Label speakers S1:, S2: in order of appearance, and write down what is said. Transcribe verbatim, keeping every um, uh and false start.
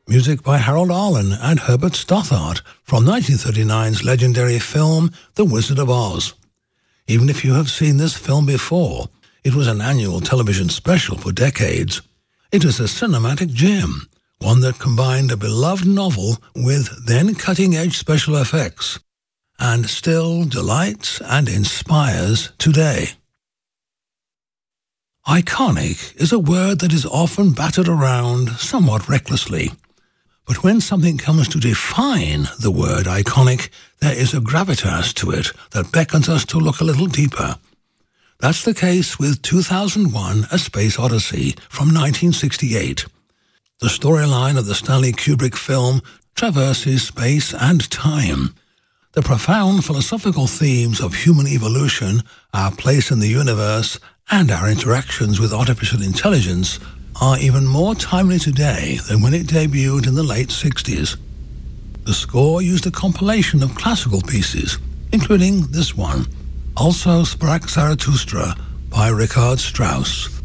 S1: music by Harold Arlen and Herbert Stothart from nineteen thirty-nine's legendary film The Wizard of Oz. Even if you have seen this film before, it was an annual television special for decades. It was a cinematic gem, one that combined a beloved novel with then cutting-edge special effects, and still delights and inspires today. Iconic is a word that is often battered around somewhat recklessly. But when something comes to define the word iconic, there is a gravitas to it that beckons us to look a little deeper. That's the case with two thousand one: A Space Odyssey from nineteen sixty-eight. The storyline of the Stanley Kubrick film traverses space and time. The profound philosophical themes of human evolution, our place in the universe, and our interactions with artificial intelligence are even more timely today than when it debuted in the late sixties. The score used a compilation of classical pieces, including this one, Also Sprach Zarathustra by Richard Strauss.